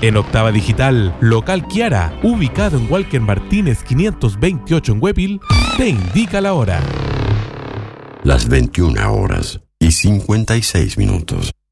En Octava Digital, Local Kiara, ubicado en Walker Martínez 528 en Huepil, te indica la hora. Las 21 horas y 56 minutos.